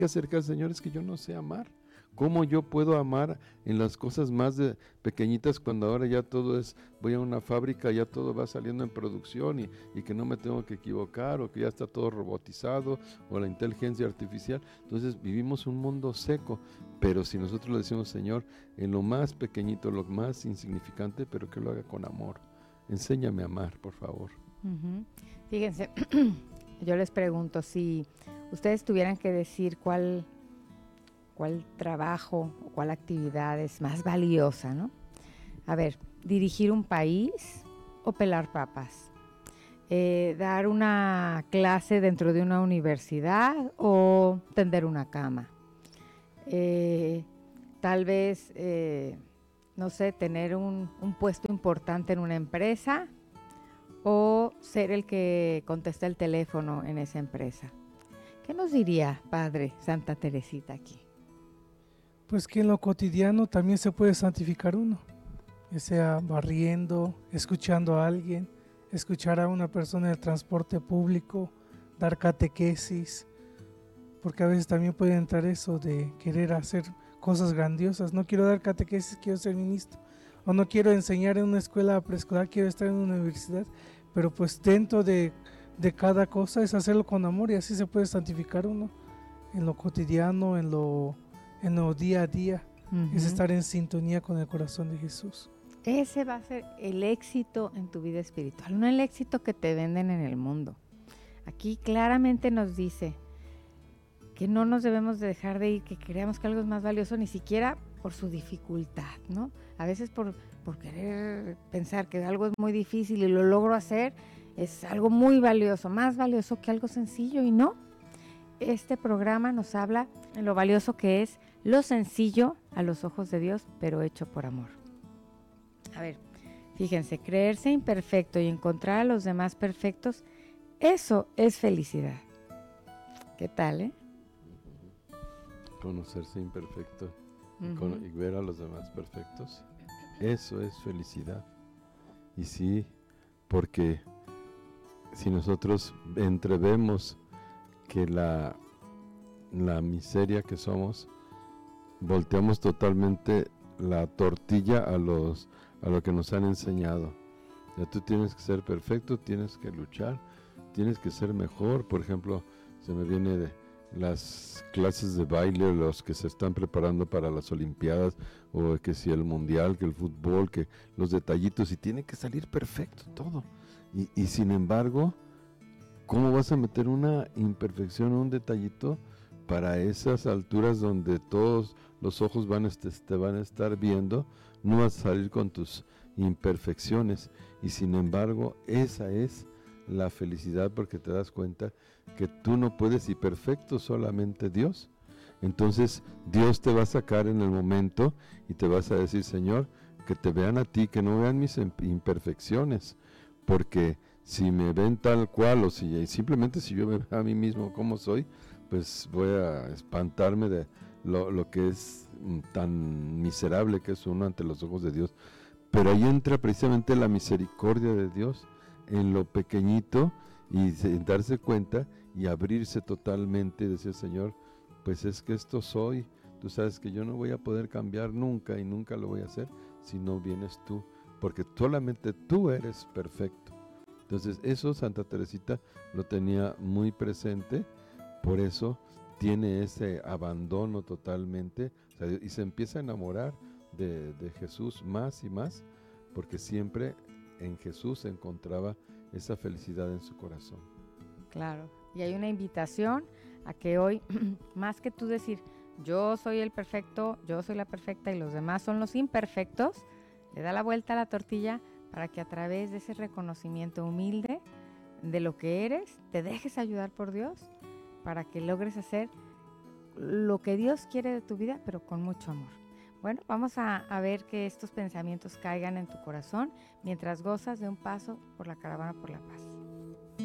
que acerca al Señor es que yo no sé amar. ¿Cómo yo puedo amar en las cosas más pequeñitas cuando ahora ya todo es, voy a una fábrica, ya todo va saliendo en producción y que no me tengo que equivocar o que ya está todo robotizado o la inteligencia artificial? Entonces vivimos un mundo seco, pero si nosotros le decimos, Señor, en lo más pequeñito, lo más insignificante, pero que lo haga con amor. Enséñame a amar, por favor. Uh-huh. Fíjense, yo les pregunto, si ustedes tuvieran que decir cuál trabajo o cuál actividad es más valiosa, ¿no? A ver, dirigir un país o pelar papas. Dar una clase dentro de una universidad o tender una cama. Tal vez, no sé, tener un puesto importante en una empresa o ser el que contesta el teléfono en esa empresa. ¿Qué nos diría Padre Santa Teresita aquí? Pues que en lo cotidiano también se puede santificar uno, ya sea barriendo, escuchando a alguien, escuchar a una persona en el transporte público, dar catequesis, porque a veces también puede entrar eso de querer hacer cosas grandiosas. No quiero dar catequesis, quiero ser ministro, o no quiero enseñar en una escuela preescolar, quiero estar en una universidad, pero pues dentro de cada cosa es hacerlo con amor y así se puede santificar uno en lo cotidiano, en lo día a día. Uh-huh. Es estar en sintonía con el corazón de Jesús. Ese va a ser el éxito en tu vida espiritual, no el éxito que te venden en el mundo. Aquí claramente nos dice que no nos debemos de dejar de ir, que creamos que algo es más valioso, ni siquiera por su dificultad, ¿no? A veces por querer pensar que algo es muy difícil y lo logro hacer, es algo muy valioso, más valioso que algo sencillo, y no. Este programa nos habla de lo valioso que es lo sencillo a los ojos de Dios, pero hecho por amor. A ver, fíjense, creerse imperfecto y encontrar a los demás perfectos, eso es felicidad. ¿Qué tal, Conocerse imperfecto y ver a los demás perfectos, eso es felicidad. Y sí, porque si nosotros entrevemos que la miseria que somos, volteamos totalmente la tortilla a lo que nos han enseñado. Ya tú tienes que ser perfecto, tienes que luchar, tienes que ser mejor. Por ejemplo, se me viene de las clases de baile, los que se están preparando para las olimpiadas, o que si el mundial, que el fútbol, que los detallitos, y tiene que salir perfecto todo. Y sin embargo, ¿cómo vas a meter una imperfección o un detallito para esas alturas donde todos los ojos te van a estar viendo? No vas a salir con tus imperfecciones, y sin embargo esa es la felicidad, porque te das cuenta que tú no puedes, y perfecto solamente Dios. Entonces Dios te va a sacar en el momento y te vas a decir, Señor, que te vean a ti, que no vean mis imperfecciones, porque si me ven tal cual, o simplemente si yo me veo a mí mismo como soy, pues voy a espantarme de lo que es tan miserable que es uno ante los ojos de Dios. Pero ahí entra precisamente la misericordia de Dios en lo pequeñito, y darse cuenta y abrirse totalmente y decir, Señor, pues es que esto soy. Tú sabes que yo no voy a poder cambiar nunca, y nunca lo voy a hacer si no vienes tú, porque solamente tú eres perfecto. Entonces eso Santa Teresita lo tenía muy presente, por eso tiene ese abandono totalmente, o sea, y se empieza a enamorar de Jesús más y más, porque siempre en Jesús encontraba esa felicidad en su corazón. Claro, y hay una invitación a que hoy, más que tú decir, yo soy el perfecto, yo soy la perfecta y los demás son los imperfectos, le da la vuelta a la tortilla para que a través de ese reconocimiento humilde de lo que eres, te dejes ayudar por Dios para que logres hacer lo que Dios quiere de tu vida, pero con mucho amor. Bueno, vamos a ver que estos pensamientos caigan en tu corazón mientras gozas de un paso por la caravana por la paz.